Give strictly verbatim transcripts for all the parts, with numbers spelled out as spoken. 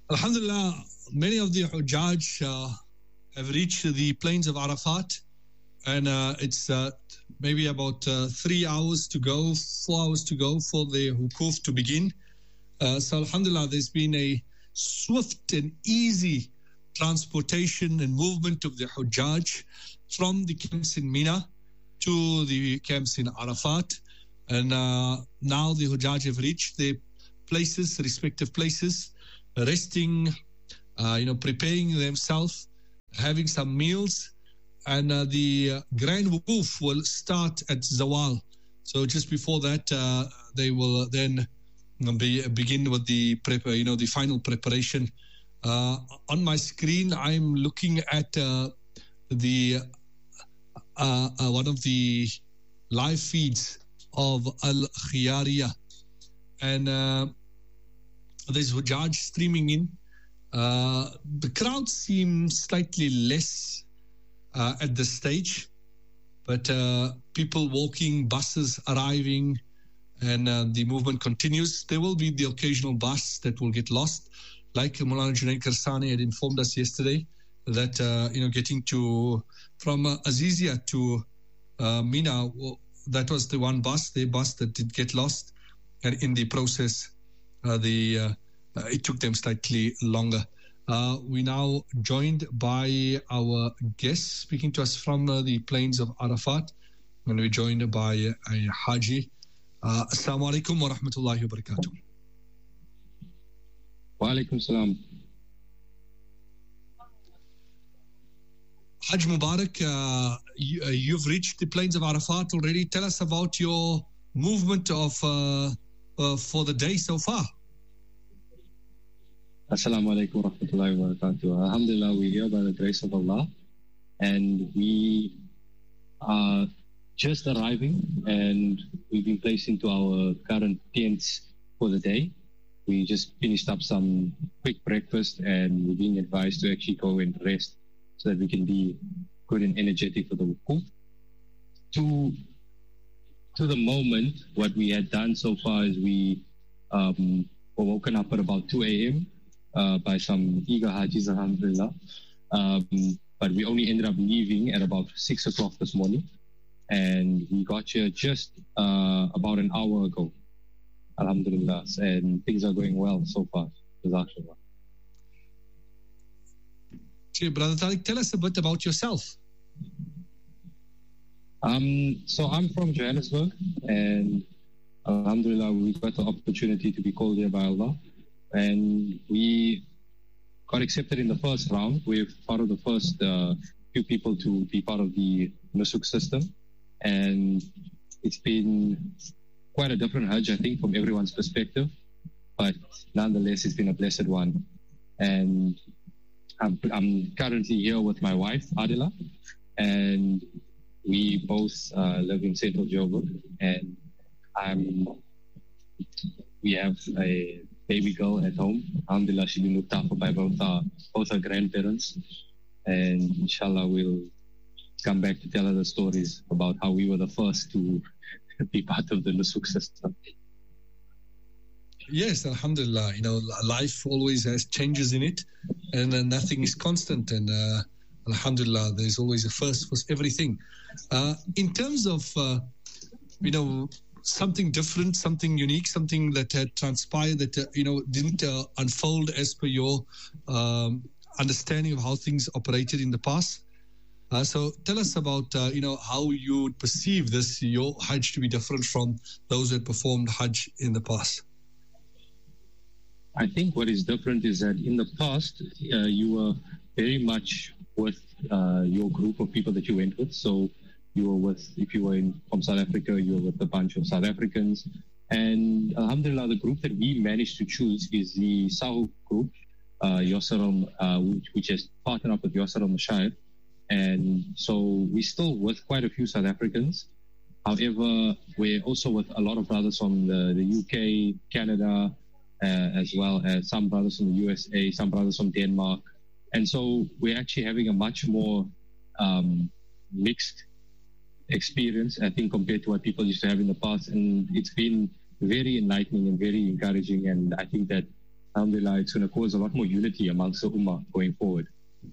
Alhamdulillah, many of the Hujjaj uh, have reached the plains of Arafat, and uh, it's uh, maybe about uh, three hours to go, four hours to go for the Hukuf to begin. Uh, so Alhamdulillah, there's been a swift and easy transportation and movement of the Hujjaj from the camps in Mina to the camps in Arafat. And uh, now the Hujjaj have reached their places, respective places, resting, uh, you know, preparing themselves, having some meals. And uh, the uh, Grand Wukuf will start at Zawal. So just before that, uh, they will then be, begin with the prep, you know, the final preparation. Uh, on my screen, I'm looking at uh, the uh, uh, one of the live feeds of Al Khiyariya, and uh, there's Hujjaj streaming in. Uh, the crowd seems slightly less uh, at this stage, but uh, people walking, buses arriving, and uh, the movement continues. There will be the occasional bus that will get lost, like Maulana Junaid Karsani had informed us yesterday, that uh, you know, getting to from uh, Azizia to uh, Mina, that was the one bus, the bus that did get lost, and in the process, uh, the uh, uh, it took them slightly longer. Uh, we now joined by our guests speaking to us from uh, the plains of Arafat, and we're joined by uh, a Haji. Uh, Assalamu alaikum wa rahmatullahi wa barakatuh. Wa alaikum salam. Hajj Mubarak, uh, you, uh, you've reached the plains of Arafat already. Tell us about your movement of uh, uh, for the day so far. Assalamu alaikum wa rahmatullahi wa barakatuh. Alhamdulillah, we're here by the grace of Allah, and we are just arriving, and we've been placed into our current tents for the day. We just finished up some quick breakfast, and we're being advised to actually go and rest so that we can be good and energetic for the wukuf. To, to the moment, what we had done so far is we um, were woken up at about two a.m. Uh, by some eager Hajis, alhamdulillah. Um, but we only ended up leaving at about six o'clock this morning. And we got here just uh, about an hour ago, alhamdulillah. And things are going well so far, jazakallah. Okay, Brother Tariq, tell us a bit about yourself. Um, so I'm from Johannesburg, and alhamdulillah, we got the opportunity to be called here by Allah. And we got accepted in the first round. We're part of the first uh, few people to be part of the Nusuk system. And it's been quite a different Hajj, I think, from everyone's perspective. But nonetheless, it's been a blessed one. And I'm, I'm currently here with my wife, Adila. And we both uh, live in Central Joburg. And I'm, we have a baby girl at home. Alhamdulillah, she's been looked after by both our, both our grandparents. And inshallah, we'll come back to tell her the stories about how we were the first to be part of the Nusuk system. Yes, alhamdulillah. You know, life always has changes in it, and uh, nothing is constant. And uh, alhamdulillah, there's always a first for everything. Uh, in terms of, uh, you know, something different, something unique, something that had transpired that, uh, you know, didn't uh, unfold as per your um, understanding of how things operated in the past. Uh, so tell us about, uh, you know, how you would perceive this, your Hajj to be different from those that performed Hajj in the past. I think what is different is that in the past, uh, you were very much with uh, your group of people that you went with. So you were with, if you were in, from South Africa, you were with a bunch of South Africans. And alhamdulillah, the group that we managed to choose is the Sahu group, uh, Yossaram, uh, which, which has partnered up with Yossaram Mashair. And so we're still with quite a few South Africans. However, we're also with a lot of brothers from the, the U K, Canada, uh, as well as some brothers from the U S A, some brothers from Denmark. And so we're actually having a much more um, mixed experience, I think, compared to what people used to have in the past. And it's been very enlightening and very encouraging. And I think that alhamdulillah, it's going to cause a lot more unity amongst the ummah going forward.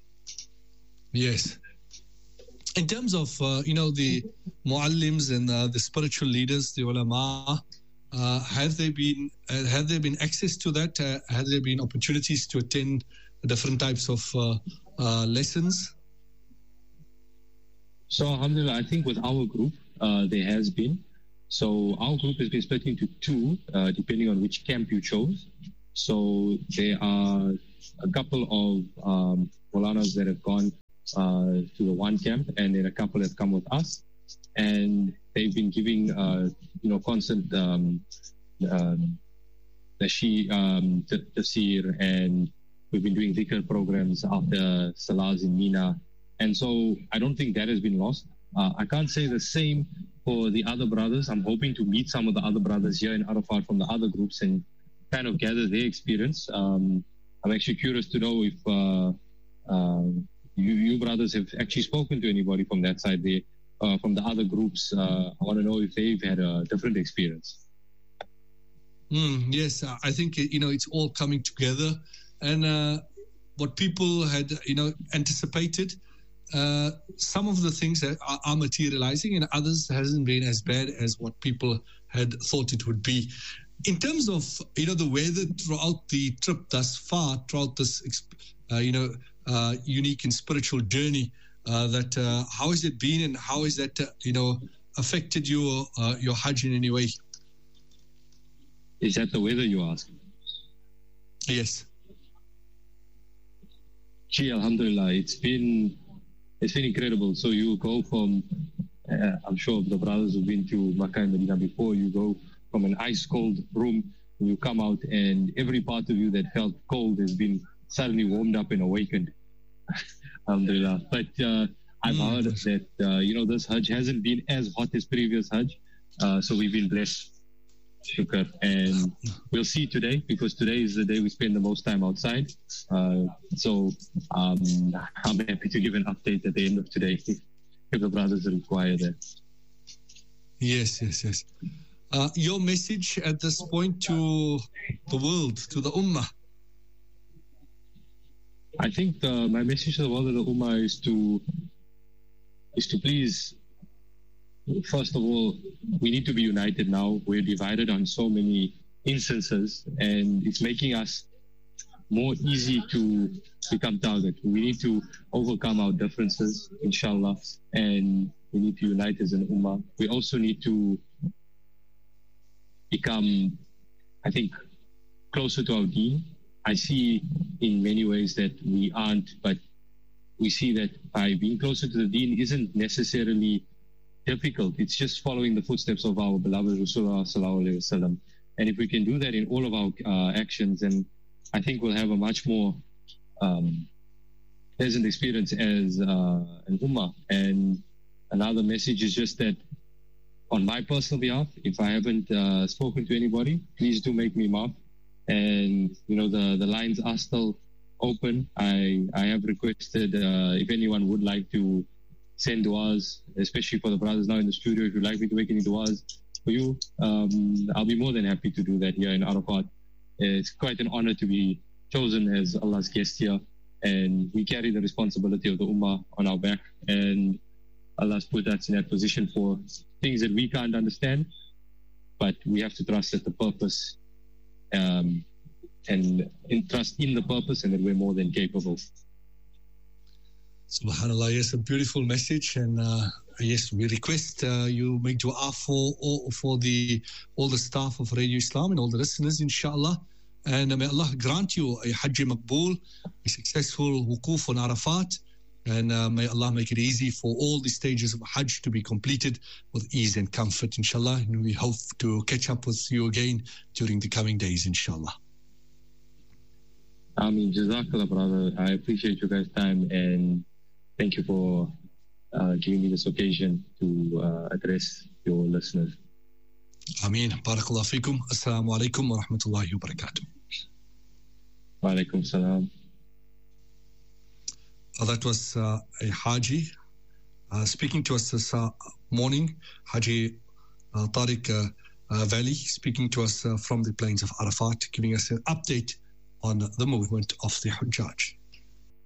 Yes. In terms of, uh, you know, the muallims and uh, the spiritual leaders, the ulama, uh, have there been uh, have there been access to that? Uh, have there been opportunities to attend different types of uh, uh, lessons? So, alhamdulillah, I think with our group, uh, there has been. So, our group has been split into two, uh, depending on which camp you chose. So, there are a couple of um, Maulanas that have gone uh, to the one camp, and then a couple have come with us. And they've been giving, uh, you know, constant um, um, nashi, um, tafsir, and we've been doing dhikr programs after salahs in Mina. And so I don't think that has been lost. Uh, I can't say the same for the other brothers. I'm hoping to meet some of the other brothers here in Arafat from the other groups and kind of gather their experience. Um, I'm actually curious to know if uh, uh, you, you brothers have actually spoken to anybody from that side there, uh, from the other groups. Uh, I want to know if they've had a different experience. Mm, yes, I think, you know, it's all coming together. And uh, what people had, you know, anticipated, uh, some of the things that are, are materializing, and others hasn't been as bad as what people had thought it would be. In terms of, you know, the weather throughout the trip thus far, throughout this, uh, you know, uh, unique and spiritual journey, uh, that uh, how has it been, and how has that, uh, you know, affected your uh, your Hajj in any way? Is that the weather you ask? Yes. Gee, alhamdulillah, it's been it's been incredible. So you go from, uh, I'm sure the brothers who've been to Makkah and Medina before, you go from an ice cold room, and you come out, and every part of you that felt cold has been suddenly warmed up and awakened. Alhamdulillah. But uh, I've mm. heard that uh, you know, this Hajj hasn't been as hot as previous Hajj, uh, so we've been blessed. Shukr. And we'll see today, because today is the day we spend the most time outside. Uh, so um, I'm happy to give an update at the end of today if, if the brothers require that. Yes, yes, yes. Uh, your message at this point to the world, to the Ummah? I think the, my message to the world of the Ummah is to is to please. First of all, we need to be united now. We're divided on so many instances, and it's making us more easy to become target. We need to overcome our differences, inshallah, and we need to unite as an ummah. We also need to become, I think, closer to our deen. I see in many ways that we aren't, but we see that by being closer to the deen isn't necessarily difficult. It's just following the footsteps of our beloved Rasulullah sallallahu alaihi wasallam. And if we can do that in all of our uh, actions, then I think we'll have a much more um, pleasant experience as uh, an ummah. And another message is just that on my personal behalf, if I haven't uh, spoken to anybody, please do make me maaf. And, you know, the, the lines are still open. I, I have requested uh, if anyone would like to send du'as, especially for the brothers now in the studio. If you'd like me to make any du'as for you, um, I'll be more than happy to do that here in Arafat. It's quite an honor to be chosen as Allah's guest here, and we carry the responsibility of the Ummah on our back, and Allah's put us in that position for things that we can't understand, but we have to trust that the purpose um, and in trust in the purpose, and that we're more than capable. Subhanallah, yes, a beautiful message, and uh, yes, we request uh, you make dua for all, for the all the staff of Radio Islam and all the listeners, inshallah, and may Allah grant you a Hajj Maqbool, a successful wukuf on Arafat, and uh, may Allah make it easy for all the stages of Hajj to be completed with ease and comfort, inshallah, and we hope to catch up with you again during the coming days, inshallah. I mean, Jazakallah, brother. I appreciate you guys' time, and thank you for uh, giving me this occasion to uh, address your listeners. Ameen. Barakallah feekum. Assalamu alaikum wa rahmatullahi wa barakatuh. Wa alaikum salam. Uh, that was uh, a Haji uh, speaking to us this uh, morning. Haji uh, Tariq uh, uh, Valley speaking to us uh, from the plains of Arafat, giving us an update on the movement of the Hujjaj.